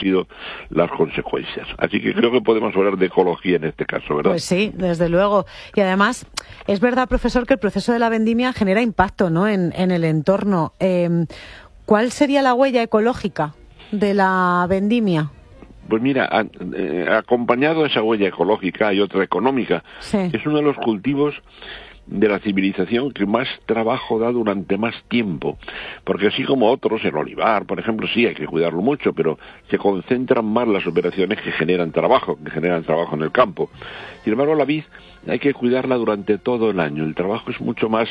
sido las consecuencias. Así que creo que podemos hablar de ecología en este caso, ¿verdad? Pues sí, desde luego. Y además, es verdad, profesor, que el proceso de la vendimia genera impacto, ¿no?, en el entorno. ¿Cuál sería la huella ecológica de la vendimia? Pues mira, acompañado a esa huella ecológica hay otra económica. Sí. Es uno de los cultivos de la civilización que más trabajo da durante más tiempo, porque así como otros, el olivar, por ejemplo, sí hay que cuidarlo mucho, pero se concentran más las operaciones que generan trabajo en el campo. Sin embargo, la vid hay que cuidarla durante todo el año. El trabajo es mucho más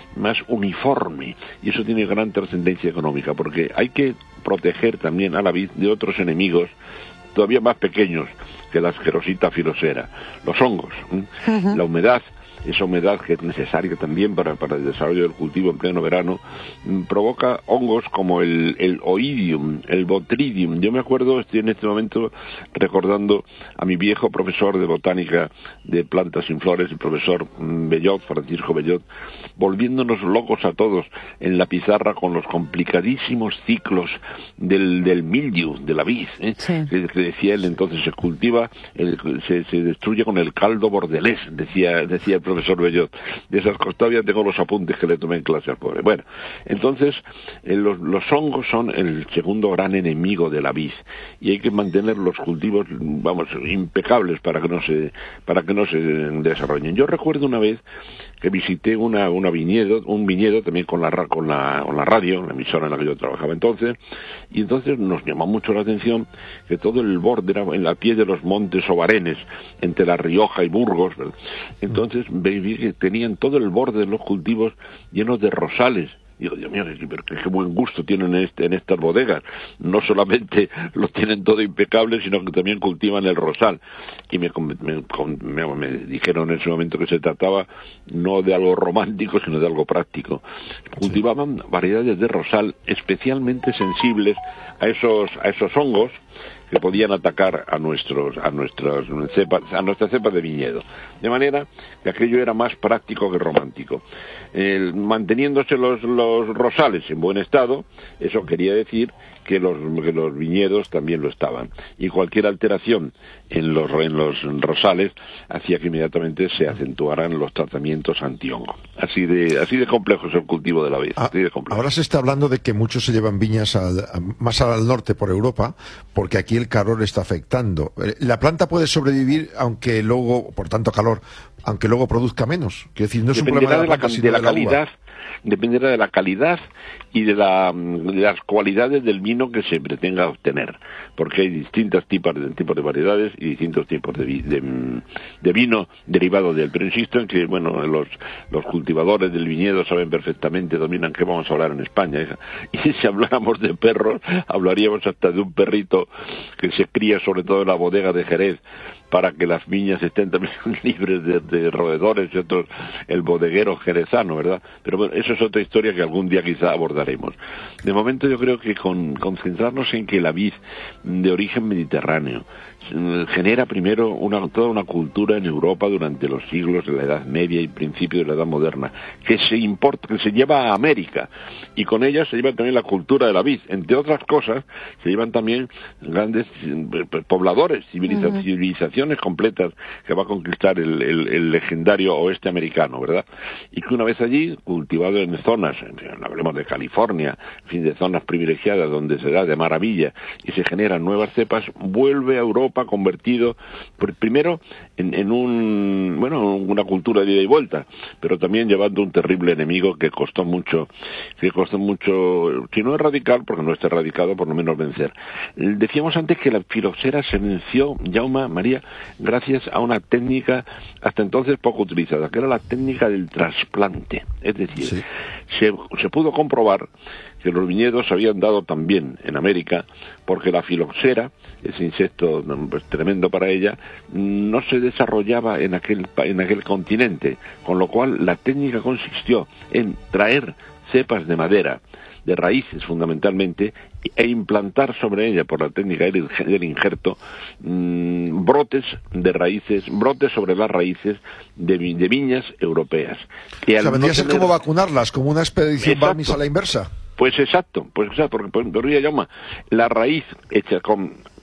uniforme y eso tiene gran trascendencia económica, porque hay que proteger también a la vid de otros enemigos todavía más pequeños que la Asquerosita filosera, los hongos, la humedad. Esa humedad que es necesaria también para el desarrollo del cultivo en pleno verano, provoca hongos como el oidium, el botridium. Yo me acuerdo, estoy en este momento recordando a mi viejo profesor de botánica de plantas sin flores, el profesor Bellot, Francisco Bellot, volviéndonos locos a todos en la pizarra con los complicadísimos ciclos del mildiu, de la vid, Sí. que decía él. Entonces se cultiva, se destruye con el caldo bordelés, decía el profesor Bellot. De esas cosas todavía tengo los apuntes que le tomé en clase al pobre. Bueno, entonces los hongos son el segundo gran enemigo de la vid y hay que mantener los cultivos, vamos, impecables para que no se desarrollen. Yo recuerdo una vez que visité un viñedo también con la radio, la emisora en la que yo trabajaba entonces, y entonces nos llamó mucho la atención que todo el borde era en la pie de los montes Obarenes, entre La Rioja y Burgos, ¿verdad? Entonces vi que tenían todo el borde de los cultivos llenos de rosales. Digo, Dios mío, qué buen gusto tienen en estas bodegas. No solamente lo tienen todo impecable, sino que también cultivan el rosal. Y me dijeron en ese momento que se trataba no de algo romántico, sino de algo práctico. Cultivaban variedades de rosal especialmente sensibles a esos hongos que podían atacar a nuestras cepas de viñedo. De manera que aquello era más práctico que romántico. Manteniéndose los rosales en buen estado, eso quería decir que los viñedos también lo estaban. Y cualquier alteración en los rosales hacía que inmediatamente se acentuaran los tratamientos antihongo. Así de complejo es el cultivo de la vid. Ahora se está hablando de que muchos se llevan viñas más al norte por Europa, porque aquí el calor está afectando. ¿La planta puede sobrevivir aunque luego, por tanto calor, aunque luego produzca menos? Quiero decir, no es un problema de la planta, sino de la calidad. Dependerá de la calidad y de las cualidades del vino que se pretenda obtener, porque hay distintos tipos de variedades y distintos tipos de vino derivado de él. Pero insisto en que, bueno, los cultivadores del viñedo saben perfectamente, dominan qué vamos a hablar en España. Y si habláramos de perros, hablaríamos hasta de un perrito que se cría sobre todo en la bodega de Jerez, para que las viñas estén también libres de roedores y otros, el bodeguero jerezano, ¿verdad? Pero bueno, eso es otra historia que algún día quizá abordaremos. De momento yo creo que concentrarnos en que la vid de origen mediterráneo genera primero toda una cultura en Europa durante los siglos de la Edad Media y principio de la Edad Moderna, que se lleva a América, y con ella se lleva también la cultura de la vid. Entre otras cosas, se llevan también grandes pobladores, civilizaciones completas que va a conquistar el legendario oeste americano, ¿verdad? Y que una vez allí, cultivado en zonas, hablemos de California, en fin, de zonas privilegiadas donde se da de maravilla y se generan nuevas cepas, vuelve a Europa convertido primero en una cultura de ida y vuelta, pero también llevando un terrible enemigo que costó mucho, si no erradicar, porque no está erradicado, por lo menos vencer. Decíamos antes que la filoxera se venció, Jaume, María, gracias a una técnica hasta entonces poco utilizada, que era la técnica del trasplante. Es decir, sí, se pudo comprobar que los viñedos habían dado también en América, porque la filoxera, ese insecto pues, tremendo para ella, no se desarrollaba en aquel continente, con lo cual la técnica consistió en traer cepas de madera, de raíces fundamentalmente, e implantar sobre ella, por la técnica del injerto, brotes sobre las raíces de viñas europeas. O sea, vendría a ser como vacunarlas, como una expedición Barmis a la inversa. Pues exacto, porque podría llamar la raíz hecha con